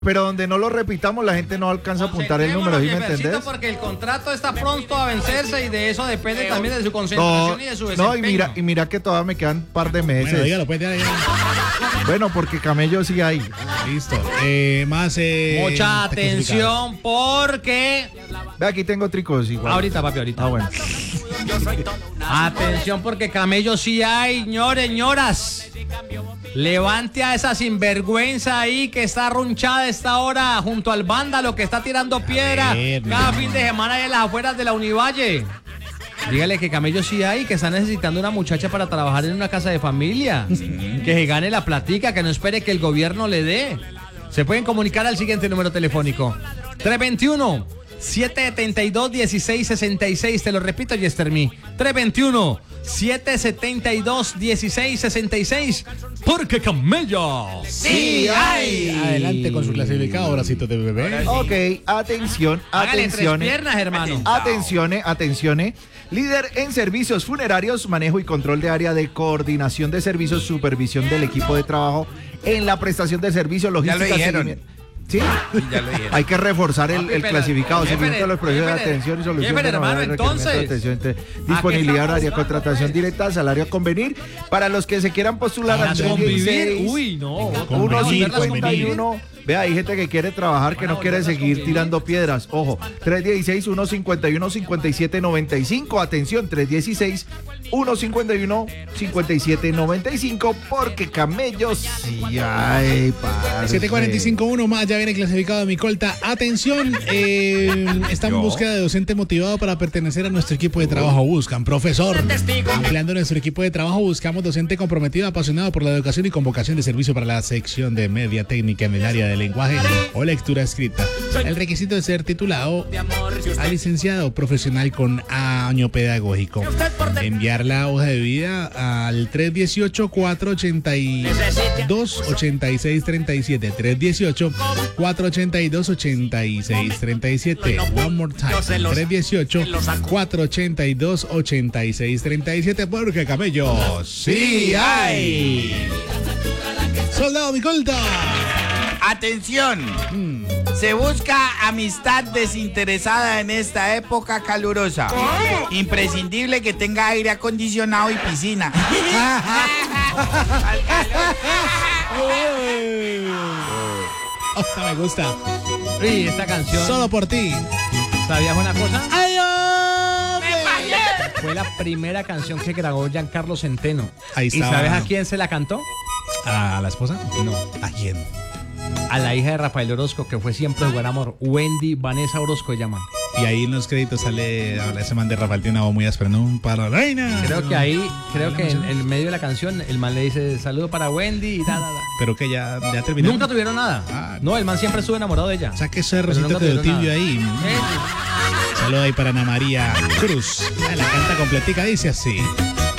pero donde no lo repitamos la gente no alcanza a apuntar el número, ¿sí me entendés? Porque el contrato está pronto a vencerse y de eso depende también de su concentración y de su desempeño. No, y mira que todavía me quedan un par de meses. Bueno, dígalo, pues, dígalo. Bueno, porque camello sí hay. Listo. Mucha atención porque... Ve, aquí tengo tricos igual. Ahorita, papi, ahorita. Ah, bueno. Atención porque camello sí hay, señores, señoras. Levante a esa sinvergüenza ahí que está arrunchada a esta hora junto al vándalo que está tirando piedra cada fin de semana ahí en las afueras de la Univalle. Dígale que camello sí hay, que está necesitando una muchacha para trabajar en una casa de familia. Que se gane la platica, que no espere que el gobierno le dé. Se pueden comunicar al siguiente número telefónico. 321-772-1666. Te lo repito, Yestermi. 321-772-1666. Porque camello sí hay. Adelante con su clasificado, bracito de bebé. Ok, atención, Hágale atención. 3 piernas, hermano. Atención. Líder en servicios funerarios, manejo y control de área de coordinación de servicios, supervisión del equipo de trabajo en la prestación de servicios, logística, seguimiento. ¿Sí? Ya lo dijeron. Hay que reforzar el clasificado, seguimiento de los procesos de atención y solución de hermano, entonces. disponibilidad horaria, contratación directa, salario a convenir. Para los que se quieran postular al convivir. Uy, no. 151. Vea, hay gente que quiere trabajar, que no quiere seguir tirando piedras. Ojo, 316-151-5795. Atención, 316-151-5795. Porque camellos sí hay, parce. 745-1 más, ya viene clasificado mi colta. Atención, están en búsqueda de docente motivado para pertenecer a nuestro equipo de trabajo. Buscan profesor. Ampliando nuestro equipo de trabajo, buscamos docente comprometido, apasionado por la educación y con vocación de servicio para la sección de media técnica en el área de lenguaje o lectura escrita. El requisito es ser titulado a licenciado profesional con año pedagógico. Enviar la hoja de vida al 318-482-8637. 318-482-8637. One more time. 318-482-8637. Porque camello sí hay. Soldado Micolta. Atención, se busca amistad desinteresada en esta época calurosa. Imprescindible que tenga aire acondicionado y piscina. Me gusta. Sí, esta canción. Solo por ti. ¿Sabías una cosa? ¡Ay, hombre! Fue la primera canción que grabó Giancarlo Centeno. Ahí ¿Y estaba. sabes a quién se la cantó? ¿A la esposa? No. ¿A quién? A la hija de Rafael Orozco, que fue siempre jugar amor. Wendy Vanessa Orozco se llama. Y ahí en los créditos sale ese man de Rafael, tiene una voz muy áspera, ¿no? Para reina. Creo que en medio de la canción el man le dice saludo para Wendy y da. Pero que ya terminó. Nunca tuvieron nada. No, el man siempre estuvo enamorado de ella. O sea, que ese Rosita te dio tibio ahí. Saludo ahí para Ana María Cruz. La canta completica, dice así.